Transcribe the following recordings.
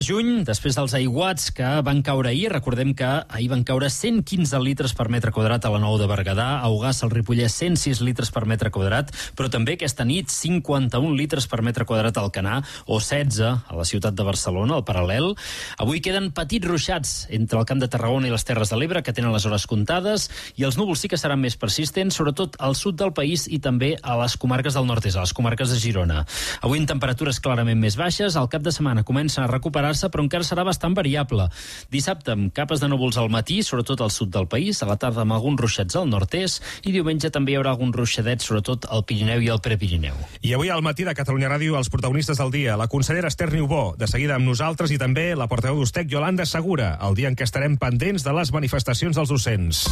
Juny, després dels aiguats que van caure ahir, recordem que ahir van caure 115 litres per metre quadrat a la Nou de Berguedà, a Ogassa, al Ripollès, 106 litres per metre quadrat, però també aquesta nit 51 litres per metre quadrat al Canà, o 16 a la ciutat de Barcelona, al Paral·lel. Avui queden petits ruixats entre el Camp de Tarragona i les Terres de l'Ebre, que tenen les hores comptades, i els núvols sí que seran més persistents, sobretot al sud del país i també a les comarques del nord-est, a les comarques de Girona. Avui en temperatures clarament més baixes, al cap de setmana comencen a recuperar però encara serà bastant variable. Dissabte amb capes de núvols al matí, sobretot al sud del país, a la tarda amb alguns ruixats al nord-est, i diumenge també hi haurà alguns ruixadets, sobretot al Pirineu i al Prepirineu. I avui al matí de Catalunya Ràdio, els protagonistes del dia, la consellera Esther Niubó, de seguida amb nosaltres, i també la portaveu d'Ustec, Yolanda Segura, el dia en què estarem pendents de les manifestacions dels docents.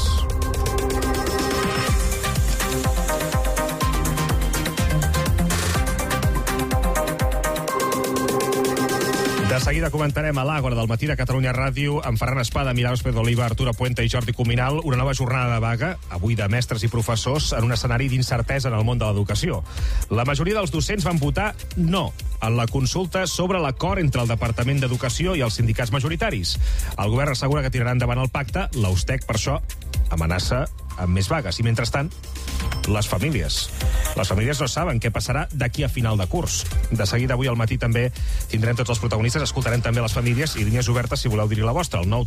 De seguida comentarem a l'Àgora del matí de Catalunya Ràdio amb Ferran Espada, Milagros Pérez d'Oliva, Arturo Puente i Jordi Cuminal, una nova jornada de vaga, avui de mestres i professors, en un escenari d'incertesa en el món de l'educació. La majoria dels docents van votar no en la consulta sobre l'acord entre el Departament d'Educació i els sindicats majoritaris. El govern assegura que tirarà endavant el pacte, l'Ustec, per això, amenaça amb més vagues. I mentrestant, les famílies. Les famílies no saben què passarà d'aquí a final de curs. De seguida, avui al matí també tindrem tots els protagonistes, escoltarem també les famílies i línies obertes si voleu dir la vostra, el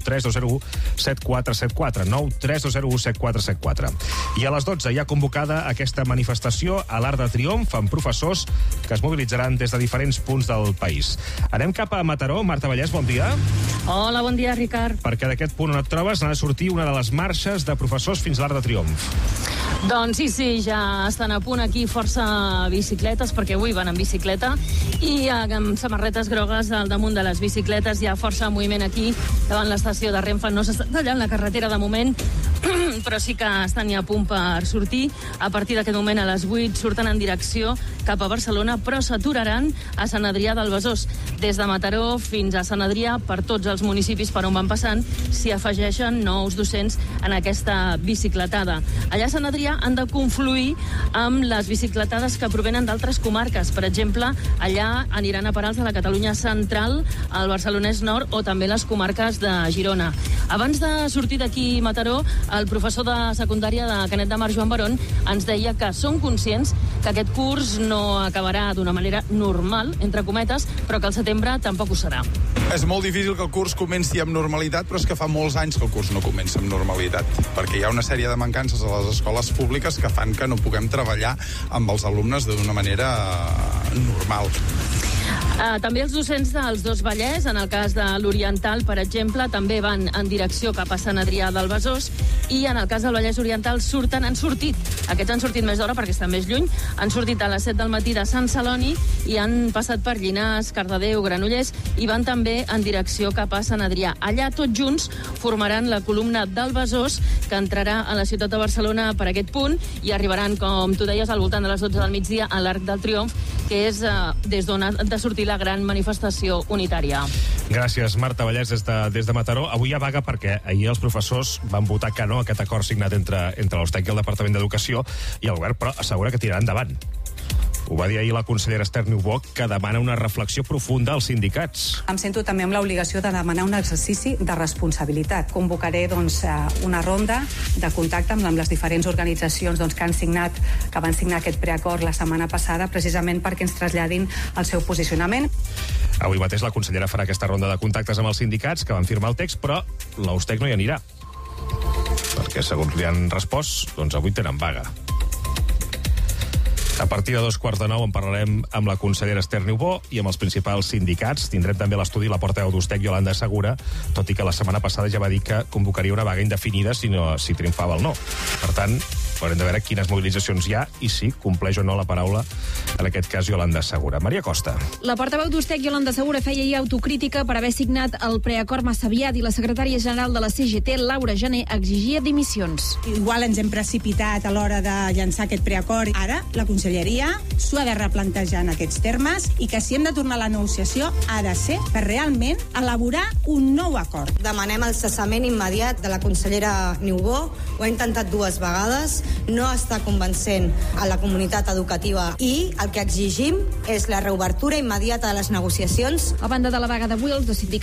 932017474, 932017474. I a les 12 hi ha convocada aquesta manifestació a l'Arc de Triomf amb professors que es mobilitzaran des de diferents punts del país. Anem cap a Mataró. Marta Vallès, bon dia. Hola, bon dia, Ricard. Perquè d'aquest punt on et trobes n'ha de sortir una de les marxes de professors fins a l'Arc de Triomf. Doncs sí, ja estan a punt aquí força bicicletes, perquè avui van en bicicleta, i amb samarretes grogues al damunt de les bicicletes. Hi ha força moviment aquí davant l'estació de Renfe. No s'està tallant la carretera de moment, però sí que estan ja a punt per sortir. A partir d'aquest moment, a les 8, surten en direcció cap a Barcelona, però s'aturaran a Sant Adrià del Besòs. Des de Mataró fins a Sant Adrià, per tots els municipis per on van passant, s'hi afegeixen nous docents en aquesta bicicletada. Allà a Sant Adrià han de confluir amb les bicicletades que provenen d'altres comarques. Per exemple, allà aniran a parar els de la Catalunya Central, el Barcelonès Nord o també les comarques de Girona. Abans de sortir d'aquí Mataró, el professor de secundària de Canet de Mar, Joan Barón, ens deia que són conscients que aquest curs no acabarà d'una manera normal, entre cometes, però que al setembre tampoc ho serà. És molt difícil que el curs comenci amb normalitat, però és que fa molts anys que el curs no comença amb normalitat, perquè hi ha una sèrie de mancances a les escoles públiques que fan que no puguem treballar amb els alumnes d'una manera normal. També els docents dels dos Vallès, en el cas de l'Oriental, per exemple, també van en direcció cap a Sant Adrià del Besòs, i en el cas del Vallès Oriental han sortit. Aquests han sortit més d'hora perquè estan més lluny. Han sortit a les 7 del matí de Sant Celoni i han passat per Llinars, Cardedeu, Granollers, i van també en direcció cap a Sant Adrià. Allà, tots junts, formaran la columna del Besòs, que entrarà a la ciutat de Barcelona per aquest punt, i arribaran, com tu deies, al voltant de les 12 del migdia a l'Arc del Triomf, que és des d'on ha de sortir la gran manifestació unitària. Gràcies, Marta Vallès, des de Mataró. Avui hi ha vaga perquè ahir els professors van votar que no a aquest acord signat entre l'Ustec i el Departament d'Educació, i el govern, però, assegura que tirarà endavant. Ho va dir ahir la consellera Esther Niubó, que demana una reflexió profunda als sindicats. Em sento també amb l'obligació de demanar un exercici de responsabilitat. Convocaré una ronda de contacte amb les diferents organitzacions que van signar aquest preacord la setmana passada, precisament perquè ens traslladin el seu posicionament. Avui mateix la consellera farà aquesta ronda de contactes amb els sindicats que van firmar el text, però l'Ustec no hi anirà. Perquè, segons li han respost, doncs avui tenen vaga. A partir de 2:15 en parlarem amb la consellera Esther Niubó i amb els principals sindicats. Tindrem també a l'estudi la portaveu d'Ustec, Yolanda Segura, tot i que la setmana passada ja va dir que convocaria una vaga indefinida si triomfava el no. Per tant, haurem de veure quines mobilitzacions hi ha i si compleix o no la paraula, en aquest cas, Yolanda Segura. Maria Costa. La portaveu d'Ustec, Yolanda Segura, feia ahir autocrítica per haver signat el preacord massa aviat, i la secretària general de la CGT, Laura Gené, exigia dimissions. Igual ens hem precipitat a l'hora de llançar aquest preacord. Ara, la conselleria s'ho ha de replantejar en aquests termes, i que si hem de tornar a la negociació ha de ser per realment elaborar un nou acord. Demanem el cessament immediat de la consellera Niubó. Ho ha intentat 2 vegades. no està convencent a la comunitat educativa i el que exigim és la reobertura immediata de les negociacions. A banda de la vaga d'avui, els dos sindicats